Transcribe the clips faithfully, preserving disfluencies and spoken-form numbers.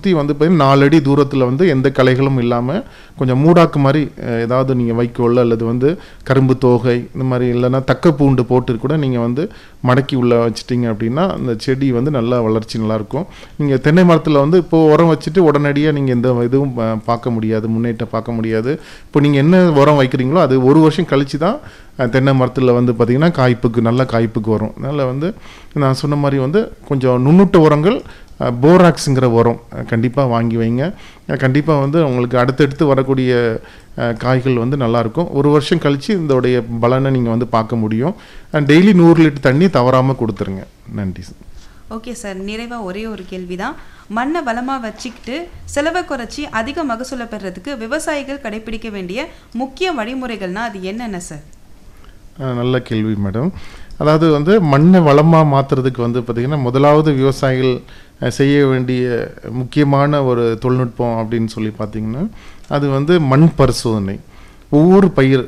சுற்றி வந்து பார்த்தீங்கன்னா நாலு அடி தூரத்தில் வந்து எந்த களைகளும் இல்லாமல் கொஞ்சம் மூடாக்கு மாதிரி ஏதாவது நீங்கள் வைக்கோல் அல்லது வந்து கரும்பு தோகை இந்த மாதிரி இல்லைன்னா தக்க பூண்டு போட்டு கூட நீங்கள் வந்து மடக்கி உள்ள வச்சிட்டிங்க அப்படின்னா அந்த செடி வந்து நல்லா வளர்ச்சி நல்லாயிருக்கும். நீங்கள் தென்னை மரத்தில் வந்து இப்போது உரம் வச்சுட்டு உடனடியாக நீங்கள் எந்த இதுவும் பார்க்க முடியாது, முன்னேற்றம் பார்க்க முடியாது. இப்போ நீங்கள் என்ன உரம் வைக்கிறீங்களோ அது ஒரு வருஷம் கழித்து தான் தென்னை மரத்தில் வந்து பார்த்திங்கன்னா காய்ப்புக்கு நல்ல காய்ப்புக்கு வரும். அதனால் வந்து நான் சொன்ன மாதிரி வந்து கொஞ்சம் நுண்ணூட்ட உரங்கள் போராக்ஸுங்கிற உரம் கண்டிப்பாக வாங்கி வைங்க. கண்டிப்பாக வந்து உங்களுக்கு அடுத்தடுத்து வரக்கூடிய காய்கள் வந்து நல்லாயிருக்கும். ஒரு வருஷம் கழித்து இதோடைய பலனை நீங்கள் வந்து பார்க்க முடியும். டெய்லி நூறு லிட்டர் தண்ணி தவறாமல் கொடுத்துருங்க. நன்றி சார். ஓகே சார், நிறைவாக ஒரே ஒரு கேள்வி தான். மண்ணை வளமாக வச்சுக்கிட்டு செலவை குறைச்சி அதிக மகசூலை பெறுறதுக்கு விவசாயிகள் கடைபிடிக்க வேண்டிய முக்கிய வழிமுறைகள்னால் அது என்னென்ன சார்? நல்ல கேள்வி மேடம். அதாவது வந்து மண்ணை வளமாக மாற்றுறதுக்கு வந்து பார்த்திங்கன்னா முதலாவது விவசாயிகள் செய்ய வேண்டிய முக்கியமான ஒரு தொழில்நுட்பம் அப்படின்னு சொல்லி பார்த்திங்கன்னா அது வந்து மண் பரிசோதனை. ஒவ்வொரு பயிர்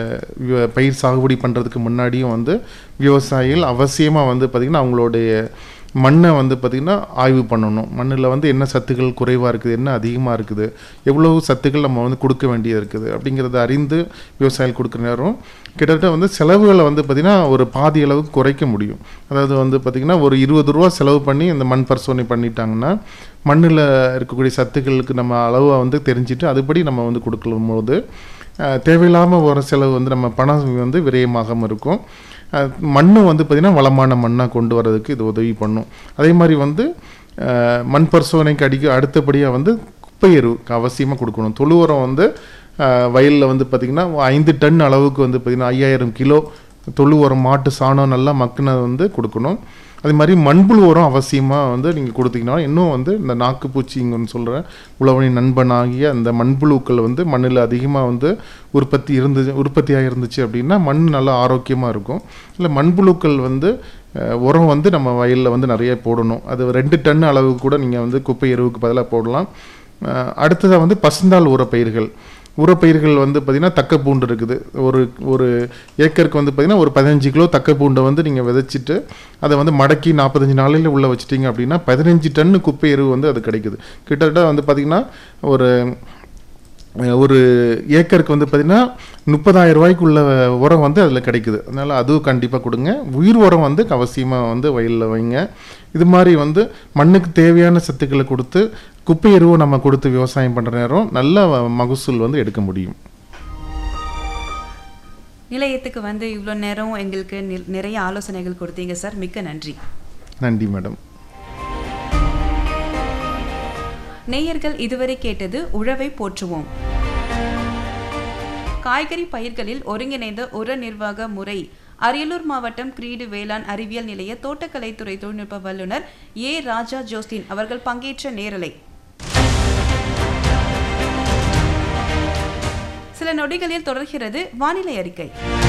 பயிர் சாகுபடி பண்ணுறதுக்கு முன்னாடியும் வந்து விவசாயிகள் அவசியமாக வந்து பார்த்திங்கன்னா அவங்களுடைய மண்ணை வந்து பார்த்திங்கன்னா ஆய்வு பண்ணணும். மண்ணில் வந்து என்ன சத்துக்கள் குறைவாக இருக்குது, என்ன அதிகமாக இருக்குது, எவ்வளவு சத்துக்கள் நம்ம வந்து கொடுக்க வேண்டியது இருக்குது அப்படிங்கிறத அறிந்து விவசாயிகள் கொடுக்குற நேரம் கிட்டத்தட்ட வந்து செலவுகளை வந்து பார்த்திங்கன்னா ஒரு பாதி அளவுக்கு குறைக்க முடியும். அதாவது வந்து பார்த்திங்கன்னா ஒரு இருபது ரூபா செலவு பண்ணி இந்த மண் பரிசோதனை பண்ணிட்டாங்கன்னா மண்ணில் இருக்கக்கூடிய சத்துக்களுக்கு நம்ம அளவை வந்து தெரிஞ்சுட்டு அதுபடி நம்ம வந்து கொடுக்கும் போது தேவையில்லாமல் ஒரு செலவு வந்து நம்ம பணம் வந்து விரயமாகாமல் இருக்கும். மண்ணும் வந்து பார்த்திங்கன்னா வளமான மண்ணாக கொண்டு வர்றதுக்கு இது உதவி பண்ணும். அதே மாதிரி வந்து மண் பரிசோதனைக்கு அடிக்க அடுத்தபடியாக வந்து குப்பை எரு அவசியமாக கொடுக்கணும். தொழு உரம் வந்து வயலில் வந்து பார்த்திங்கன்னா ஐந்து டன் அளவுக்கு வந்து பார்த்திங்கன்னா ஐயாயிரம் கிலோ தொழு உரம் மாட்டு சாணம் நல்லா மக்குனது வந்து கொடுக்கணும். அதே மாதிரி மண்புழு உரம் அவசியமாக வந்து நீங்கள் கொடுத்தீங்கன்னா இன்னும் வந்து இந்த நாக்குப்பூச்சிங்கன்னு சொல்கிற உழவனின் நண்பனாகிய அந்த மண்புழுக்கள் வந்து மண்ணில் அதிகமாக வந்து உற்பத்தி இருந்துச்சு உற்பத்தியாக இருந்துச்சு அப்படின்னா மண் நல்லா ஆரோக்கியமாக இருக்கும். இல்லை மண்புழுக்கள் வந்து உரம் வந்து நம்ம வயலில் வந்து நிறைய போடணும். அது ரெண்டு டன் அளவுக்கு கூட நீங்கள் வந்து குப்பை எருவுக்கு பதிலாக போடலாம். அடுத்ததாக வந்து பசுந்தாள் உரப்பயிர்கள் உரப்பயிர்கள் வந்து பார்த்திங்கன்னா தக்க பூண்டு இருக்குது. ஒரு ஒரு ஏக்கருக்கு வந்து பார்த்திங்கன்னா ஒரு பதினஞ்சு கிலோ தக்க பூண்டை வந்து நீங்கள் விதைச்சிட்டு அதை வந்து மடக்கி நாற்பத்தஞ்சு நாளையில் உள்ளே வச்சிட்டிங்க அப்படின்னா பதினஞ்சு டன்னு குப்பை எரு வந்து அது கிடைக்குது. கிட்டத்தட்ட வந்து பார்த்திங்கன்னா ஒரு ஒரு ஏக்கருக்கு வந்து பார்த்திங்கன்னா முப்பதாயிரம் ரூபாய்க்கு உள்ள உரம் வந்து அதில் கிடைக்குது. அதனால் அதுவும் கண்டிப்பாக கொடுங்க. உயிர் உரம் வந்து அவசியமாக வந்து வயலில் வைங்க. இது மாதிரி வந்து மண்ணுக்கு தேவையான சத்துக்களை கொடுத்து குப்பை எருவை நம்ம கொடுத்து விவசாயம் பண்ணுற நேரம் நல்ல மகசூல் வந்து எடுக்க முடியும். நிலையத்துக்கு வந்து இவ்வளோ நேரம் எங்களுக்கு நிறைய ஆலோசனைகள் கொடுத்தீங்க சார், மிக்க நன்றி. நன்றி மேடம். நேயர்கள் இதுவரை கேட்டது உழவை போற்றுவோம். காய்கறி பயிர்களில் ஒருங்கிணைந்த உர நிர்வாக முறை அரியலூர் மாவட்டம் கிரீடு வேளாண் அறிவியல் நிலைய தோட்டக்கலைத்துறை தொழில்நுட்ப வல்லுநர் ஏ ராஜா ஜோஸ்டின் அவர்கள் பங்கேற்ற நேரலை சில நொடிகளில் தொடர்கிறது வானிலை அறிக்கை.